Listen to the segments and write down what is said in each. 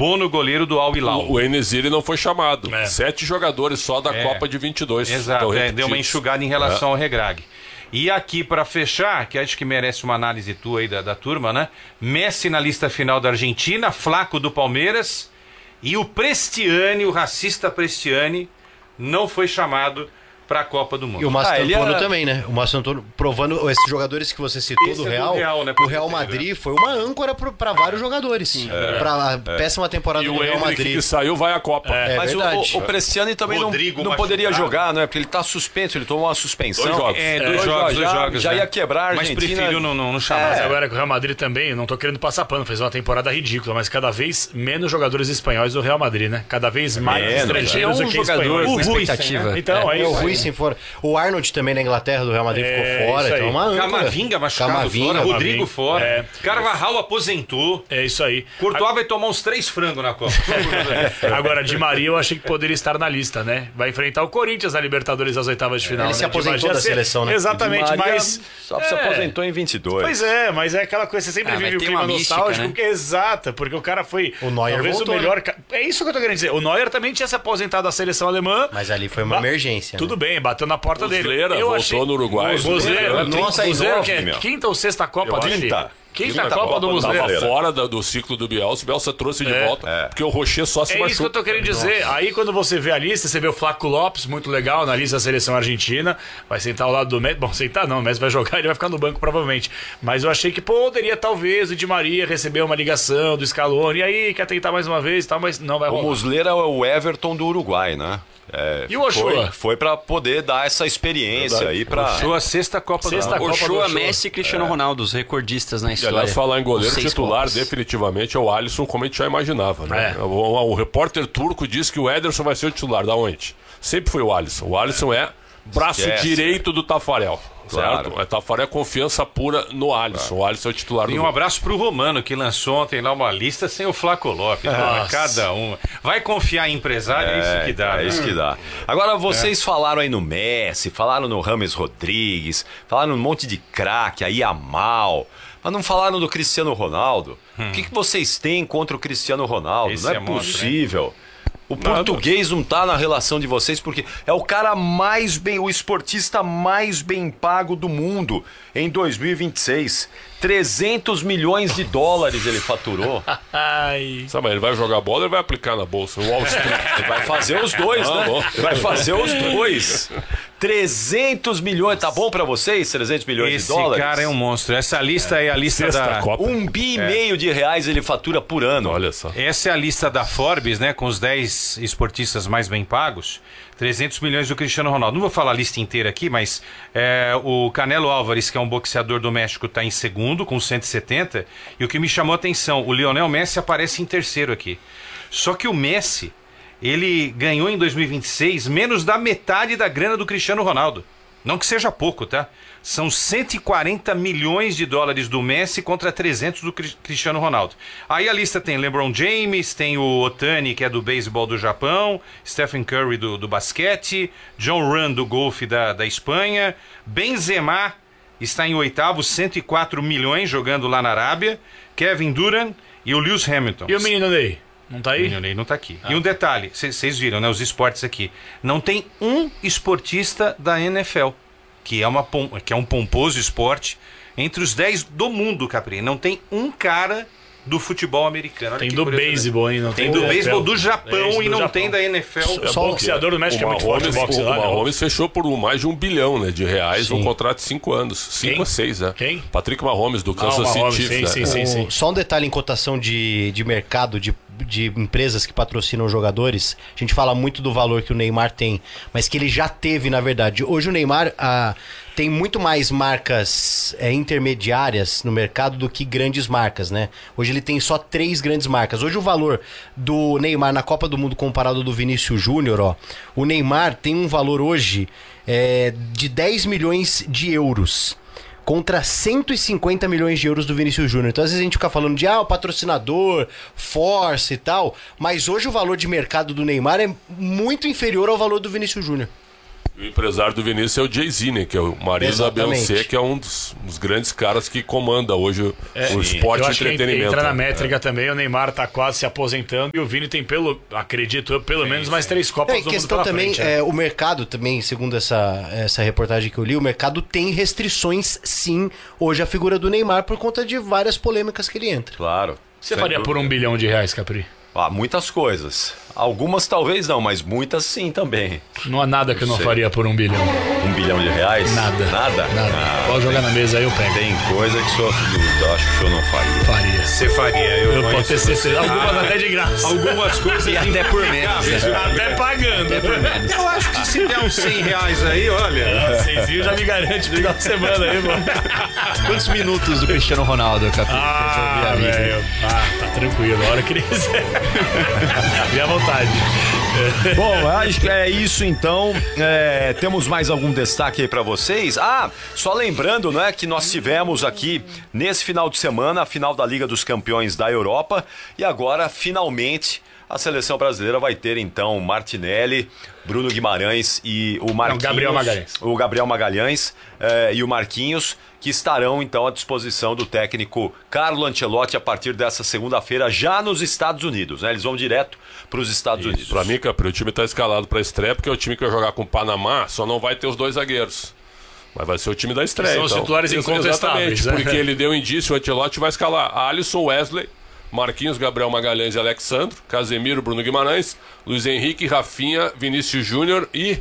Bono, goleiro do Al Hilal. O En-Nesyri não foi chamado. 7 jogadores só da Copa de 22. Exato, deu uma enxugada em relação ao Regrag. E aqui, para fechar, que acho que merece uma análise tua aí da turma, né? Messi na lista final da Argentina, Flaco do Palmeiras, e o Prestiani, o racista Prestiani, não foi chamado para a Copa do Mundo. E o Márcio Antônio também, né? O Márcio Antônio provando esses jogadores que você citou do Real. Né, o Real Madrid foi uma âncora para vários jogadores. Para a péssima temporada do Real Madrid. E o que saiu vai à Copa. Mas o Prestiani também não poderia jogar, né? Porque ele tá suspenso, ele tomou uma suspensão. 2 jogos. 2 jogos. Já ia quebrar a Argentina. Mas preferiu não chamar. Mas agora que o Real Madrid também, não tô querendo passar pano, fez uma temporada ridícula, mas cada vez menos jogadores espanhóis do Real Madrid, né? Cada vez mais estrangeiros do que espanhóis. O expectativa. Então, é isso. O Rui sem fora. O Arnold também na Inglaterra do Real Madrid ficou fora. Então uma âncora. Camavinga machucado fora. Rodrigo fora. Carvajal aposentou. É isso aí. Courtois vai tomar uns 3 frangos na Copa. Agora, Di Maria eu achei que poderia estar na lista, né? Vai enfrentar o Corinthians na Libertadores às oitavas de final. Ele se aposentou da seleção, né? Exatamente, mas... Só se aposentou em 22. Pois mas é aquela coisa, você sempre vive o clima nostálgico. Né? Exato, porque o cara foi o Neuer talvez voltou, o melhor... Né? É isso que eu tô querendo dizer. O Neuer também tinha se aposentado da seleção alemã. Mas ali foi uma emergência. Tudo bem, bateu na porta dele. Voltou no Uruguai. Muslera, nossa, que é quinta ou sexta Copa dele? Quinta Copa do Muslera. Muslera. Tava fora do ciclo do Bielsa. O Bielsa trouxe de volta, porque o Rocher só se machucou. É isso que eu tô querendo dizer. Aí quando você vê a lista, você vê o Flaco Lopes, muito legal, na lista da seleção argentina. Vai sentar ao lado do Messi. Bom, sentar não, o Messi vai jogar, ele vai ficar no banco provavelmente. Mas eu achei que poderia talvez o Di Maria receber uma ligação do Scaloni. E aí, quer tentar mais uma vez e tal, mas não vai rolar. O Muslera é o Everton do Uruguai, né? E o Ochoa? Foi pra poder dar essa experiência aí pra... Ochoa, sexta Copa do Mundo. Ochoa, Messi e Cristiano Ronaldo, os recordistas na história. E aliás, falar em goleiro titular, Copas. Definitivamente é o Alisson, como a gente já imaginava, né? O repórter turco disse que o Ederson vai ser o titular. Da onde? Sempre foi o Alisson. O Alisson é braço direito do Tafarel. Claro. Certo? Tafarel é confiança pura no Alisson. O Alisson é o titular do E um abraço pro Romano, que lançou ontem lá uma lista sem o Flaco Lopes. Cada um. Vai confiar em empresário, é isso que dá. É isso que dá. Agora, vocês falaram aí no Messi, falaram no James Rodrigues, falaram um monte de craque, aí Yamal, mas não falaram do Cristiano Ronaldo. O que vocês têm contra o Cristiano Ronaldo? Esse não é possível. Né? O português não tá na relação de vocês porque é o cara o esportista mais bem pago do mundo em 2026. 300 milhões de dólares ele faturou. Sabe, ele vai jogar bola, ele vai aplicar na bolsa. O Wall Street. Ele vai fazer os dois, né? Ele vai fazer os dois. 300 milhões, tá bom pra vocês? 300 milhões de dólares? Esse cara é um monstro. Essa lista é a lista da... Copa. 1,5 bi de reais ele fatura por ano. Olha só. Essa é a lista da Forbes, né? Com os 10 esportistas mais bem pagos. 300 milhões do Cristiano Ronaldo. Não vou falar a lista inteira aqui, mas o Canelo Álvares, que é um boxeador do México, está em segundo, com 170. E o que me chamou a atenção, o Lionel Messi aparece em terceiro aqui. Só que o Messi, ele ganhou em 2026 menos da metade da grana do Cristiano Ronaldo. Não que seja pouco, tá? São 140 milhões de dólares do Messi contra 300 do Cristiano Ronaldo. Aí a lista tem LeBron James, tem o Otani, que é do beisebol do Japão, Stephen Curry do basquete, John Ram do golfe da Espanha, Benzema está em oitavo, 104 milhões jogando lá na Arábia, Kevin Durant e o Lewis Hamilton. E o menino Ney? Não tá aí? O menino Ney não tá aqui. E um detalhe, vocês viram, né, os esportes aqui. Não tem um esportista da NFL, que é um pomposo esporte, entre os 10 do mundo, Capri. Não tem um cara do futebol americano. Olha, tem do beisebol, hein? Não tem do beisebol do Japão e não tem da NFL. Só o boxeador do México é muito forte. O Mahomes fechou por mais de 1 bilhão, né, de reais, um contrato de 5 anos. 5 a 6, né? Quem? Patrick Mahomes, do Kansas City Chiefs. Sim. Só um detalhe em cotação de mercado, de empresas que patrocinam jogadores. A gente fala muito do valor que o Neymar tem, mas que ele já teve, na verdade. Hoje o Neymar tem muito mais marcas intermediárias no mercado do que grandes marcas, né? Hoje ele tem só 3 grandes marcas. Hoje o valor do Neymar na Copa do Mundo comparado ao do Vinícius Júnior, o Neymar tem um valor hoje de 10 milhões de euros. Contra 150 milhões de euros do Vinícius Júnior. Então, às vezes a gente fica falando de o patrocinador, force e tal, mas hoje o valor de mercado do Neymar é muito inferior ao valor do Vinícius Júnior. O empresário do Vinícius é o Jay-Z, né? Que é o marido da Beyoncé, que é um dos grandes caras que comanda hoje o esporte e entretenimento. Entra na métrica também, o Neymar tá quase se aposentando e o Vini tem, acredito eu, pelo menos mais 3 Copas do Mundo questão pela também, frente. o mercado também, segundo essa reportagem que eu li, o mercado tem restrições, sim, hoje a figura do Neymar por conta de várias polêmicas que ele entra. Claro. Você faria por R$1 bilhão, Capri? Muitas coisas. Algumas talvez não, mas muitas sim também. Não há nada que eu não faria por R$1 bilhão. R$1 bilhão? Nada. Nada? Pode jogar na mesa aí, eu pego. Tem coisa que eu acho que o senhor não faria. Faria. Você faria, Eu posso ter certeza. Algumas até de graça. Algumas coisas E até por menos. Até pagando. Eu acho que se der uns R$100 aí, olha. 6 já me garante no final de semana aí, mano. Quantos minutos do Cristiano Ronaldo, Capri? Velho. Tá tranquilo. A hora que ele quiser. Fique à vontade. Bom, acho que é isso então. Temos mais algum destaque aí pra vocês? Só lembrando, né, que nós tivemos aqui nesse final de semana a final da Liga dos Campeões da Europa e agora finalmente a seleção brasileira vai ter então Martinelli, Bruno Guimarães e o Marquinhos. O Gabriel Magalhães e o Marquinhos, que estarão então à disposição do técnico Carlo Ancelotti a partir dessa segunda-feira já nos Estados Unidos, né? Eles vão direto para os Estados Unidos. Pra mim, Capri, o time tá escalado pra estreia porque o time que vai jogar com o Panamá só não vai ter os 2 zagueiros. Mas vai ser o time da estreia. São os titulares incontestáveis. Exatamente, porque ele deu indício, o Ancelotti vai escalar Alisson, Wesley, Marquinhos, Gabriel Magalhães e Alexandro, Casemiro, Bruno Guimarães, Luiz Henrique, Rafinha, Vinícius Júnior e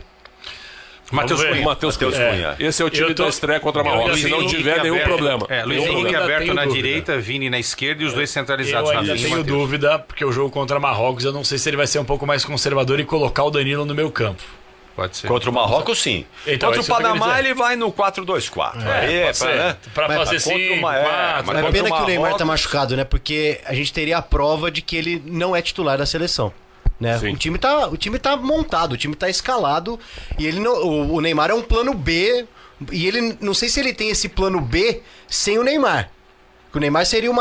Matheus Cunha. Esse é o time da estreia contra a Marrocos, se não tiver nenhum problema. Luiz Henrique aberto na direita, Vini na esquerda e os dois centralizados. Eu ainda tenho dúvida, porque o jogo contra Marrocos, eu não sei se ele vai ser um pouco mais conservador e colocar o Danilo no meio campo. Pode ser. Contra o Marrocos, sim. Então, contra o Panamá, ele vai no 4-2-4. Pra fazer 5, 4. Mas pena que o Neymar tá machucado, né? Porque a gente teria a prova de que ele não é titular da seleção. Né? O time tá montado, o time tá escalado e ele não, o Neymar é um plano B e ele não sei se ele tem esse plano B sem o Neymar. Porque o Neymar seria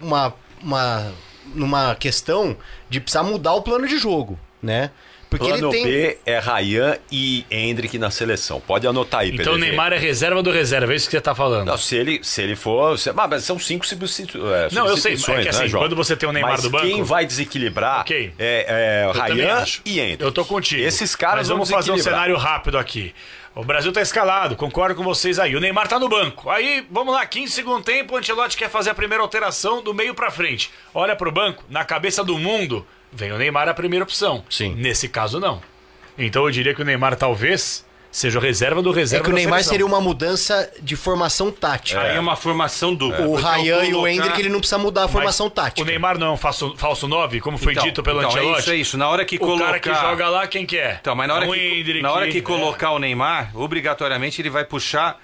numa questão de precisar mudar o plano de jogo, né? Porque plano ele tem... B é Ryan e Endrick na seleção. Pode anotar aí, Então o Neymar é reserva do reserva, é isso que você tá falando. Não, se ele for... Mas são 5 substituições. Não, eu sei, é que assim, né, quando você tem o Neymar do banco... quem vai desequilibrar é Ryan e Endrick. Eu tô contigo. Esses caras Mas vamos fazer um cenário rápido aqui. O Brasil tá escalado, concordo com vocês aí. O Neymar tá no banco. Aí, vamos lá, 15 segundo tempo, o Ancelotti quer fazer a primeira alteração do meio pra frente. Olha pro banco, na cabeça do mundo, vem o Neymar a primeira opção. Sim. Nesse caso, não. Então eu diria que o Neymar talvez seja o reserva do reserva. É que o Neymar seleção. seria uma mudança de formação tática. Aí é uma formação dupla. O Ryan e o Endrick, ele não precisa mudar a formação tática. O Neymar não é um falso 9, como foi dito pelo Ancelotti? É isso. Na hora que o cara que joga lá, quem que é? Então, mas na hora que colocar o Neymar, obrigatoriamente ele vai puxar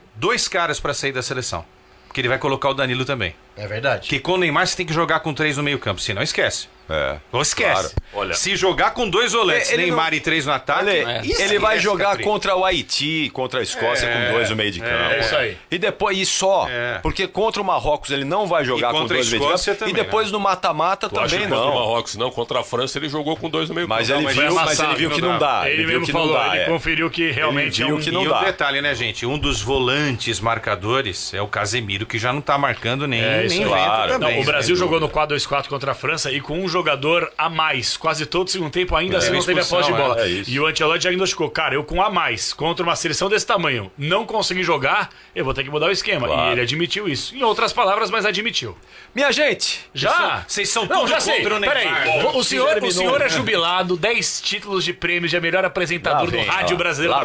2 caras para sair da seleção. Porque ele vai colocar o Danilo também. É verdade. Porque com o Neymar você tem que jogar com 3 no meio campo, senão esquece. Ou esquece. Claro. Olha, se jogar com 2 volantes, Neymar e 3 no ataque... Ele vai jogar contra o Haiti, contra a Escócia com 2 no meio de campo. É isso aí. E depois, porque contra o Marrocos ele não vai jogar com 2 no meio de campo. Também, e depois no mata-mata também não. Contra o Marrocos não, contra a França ele jogou com 2 no meio campo. Mas ele viu que não dá. Ele mesmo falou, ele conferiu que realmente viu que não dá. E o detalhe, né, gente? Um dos volantes marcadores é o Casemiro, que já não tá marcando nem vento também. Não, o Brasil jogou no 4-2-4 contra a França e com um jogador a mais, quase todo o segundo tempo, ainda assim não teve a posse de bola. E o Ancelotti diagnosticou, cara, eu com a mais, contra uma seleção desse tamanho, não consegui jogar, eu vou ter que mudar o esquema. E ele admitiu isso. Em outras palavras, mas admitiu. Minha gente! Vocês são não, tudo já sei. contra o Neymar. Peraí, o senhor é jubilado, 10 títulos de prêmios de melhor apresentador do rádio brasileiro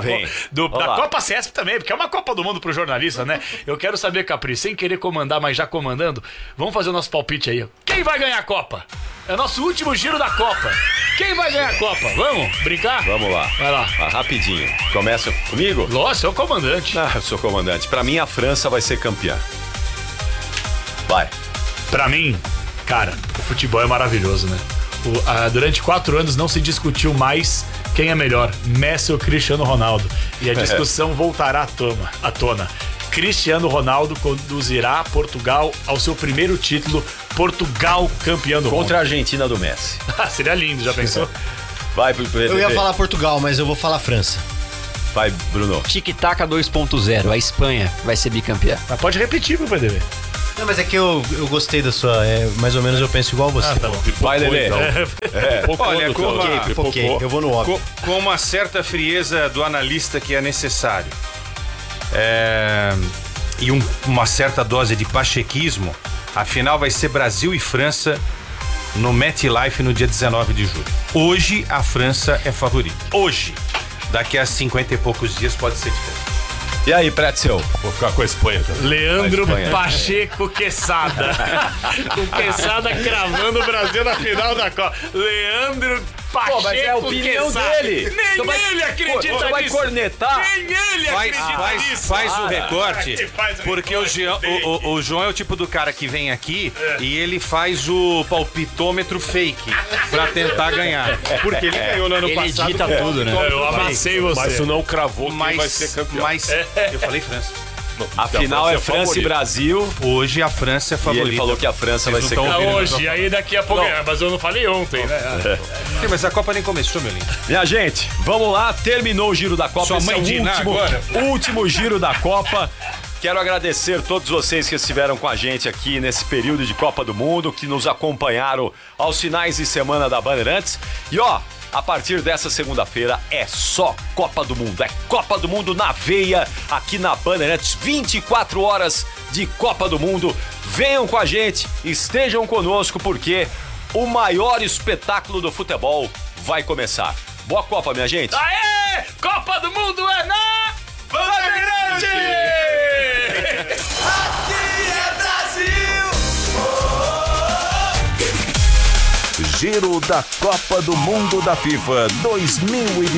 da Copa CESP também, porque é uma Copa do Mundo pro jornalista, né? Eu quero saber, Capri, sem querer comandar, mas já comandando, vamos fazer o nosso palpite aí. Quem vai ganhar a Copa? É o nosso último giro da Copa. Quem vai ganhar a Copa? Vamos brincar? Vamos lá. Vai lá. Rapidinho. Começa comigo? Nossa, eu sou o comandante. Eu sou comandante. Pra mim, a França vai ser campeã. Vai. Pra mim, cara, o futebol é maravilhoso, né? Durante 4 anos não se discutiu mais quem é melhor, Messi ou Cristiano Ronaldo. E a discussão voltará à tona. Cristiano Ronaldo conduzirá Portugal ao seu primeiro título, Portugal campeão do mundo. Contra a Argentina do Messi. Seria lindo, já pensou? Vai, eu ia falar Portugal, mas eu vou falar França. Vai, Bruno. Tic-tac 2.0. A Espanha vai ser bicampeã. Mas pode repetir pro PDV. Não, mas é que eu gostei da sua. Mais ou menos eu penso igual você. Tá bom. Vai, Lelê. Olha, Ok, eu vou no óbvio. Com uma certa frieza do analista que é necessário e uma certa dose de pachequismo, a final vai ser Brasil e França no MetLife no dia 19 de julho. Hoje a França é favorita. Hoje. Daqui a 50 e poucos dias pode ser diferente. E aí, Pretzel? Vou ficar com a Espanha também. Leandro A Espanha. Pacheco Quesada. O Quesada cravando o Brasil na final da Copa. Leandro Pacheco mas é a opinião Quesada. dele. Nem Então ele acredita nisso. Você vai cornetar? Nem ele acredita nisso. Faz o recorte, Faz o porque recorte, o João é o tipo do cara que vem aqui e ele faz o palpitômetro fake pra tentar ganhar. Porque ele ganhou no ano Ele passado. edita tudo, né? Eu amassei você. Mas tu não cravou quem vai ser campeão. Mas eu falei França. A final é França e favorita. Brasil. Hoje a França é E favorita. ele falou que a França vai Vocês ser não tão campeã. ouvindo. Hoje, aí daqui a pouco. Mas eu não falei ontem, né? Sim, mas a Copa nem começou, meu lindo. Minha gente, vamos lá. Terminou o giro da Copa. Sua Esse mãe é o Dina agora. último giro da Copa. Quero agradecer todos vocês que estiveram com a gente aqui nesse período de Copa do Mundo, que nos acompanharam aos finais de semana da Bandeirantes. E ó, a partir dessa segunda-feira é só Copa do Mundo. É Copa do Mundo na veia aqui na Bandeirantes. 24 horas de Copa do Mundo. Venham com a gente, estejam conosco, porque o maior espetáculo do futebol vai começar. Boa Copa, minha gente. Aê! Copa do Mundo é na Bandeirante! Giro da Copa do Mundo da FIFA 2022.